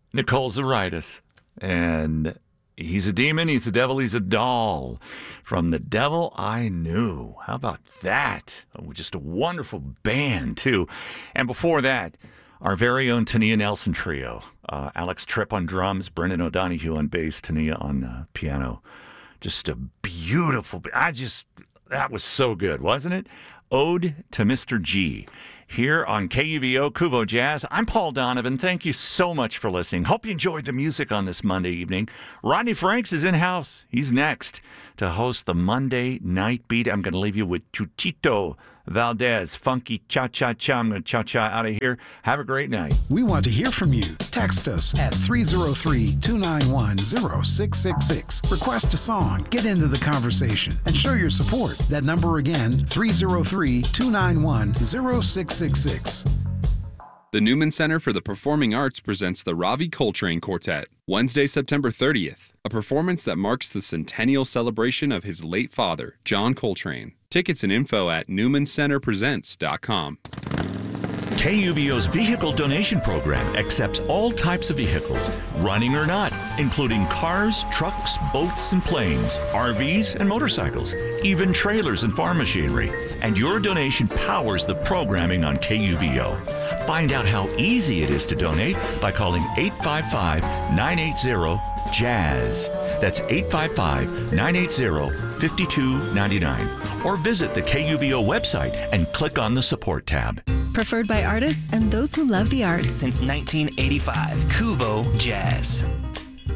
Nicole Zaritis. And he's a demon, he's a devil, he's a doll. From The Devil I Knew. How about that? Oh, just a wonderful band, too. And before that, our very own Tania Nelson Trio. Alex Tripp on drums, Brendan O'Donoghue on bass, Tania on piano. Just a beautiful... that was so good, wasn't it? Ode to Mr. G. Here on KUVO Kuvo Jazz. I'm Paul Donovan. Thank you so much for listening. Hope you enjoyed the music on this Monday evening. Rodney Franks is in-house. He's next to host the Monday Night Beat. I'm going to leave you with Chuchito Valdez, Funky Cha-Cha-Cha. I'm going to cha-cha out of here. Have a great night. We want to hear from you. Text us at 303-291-0666. Request a song, get into the conversation, and show your support. That number again, 303-291-0666. The Newman Center for the Performing Arts presents the Ravi Coltrane Quartet, Wednesday, September 30th, a performance that marks the centennial celebration of his late father, John Coltrane. Tickets and info at newmancenterpresents.com. KUVO's vehicle donation program accepts all types of vehicles, running or not, including cars, trucks, boats, and planes, RVs, and motorcycles, even trailers and farm machinery. And your donation powers the programming on KUVO. Find out how easy it is to donate by calling 855-980-JAZZ. That's 855-980-5299. Or visit the KUVO website and click on the support tab. Preferred by artists and those who love the arts. Since 1985, Kuvo Jazz.